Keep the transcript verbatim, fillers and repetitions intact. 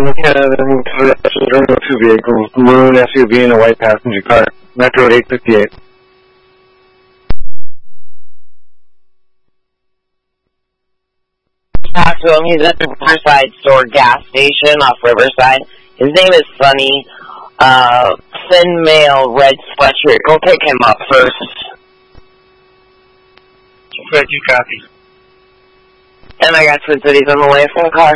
in Canada involving two vehicles, a maroon S U V and a white passenger car. Metro eight fifty-eight. Talk to him. He's at the Riverside Store gas station off Riverside. His name is Sonny. Uh, thin male, red sweatshirt. Go pick him up first. Okay, you copy. And I got Twin Cities on the way for the car.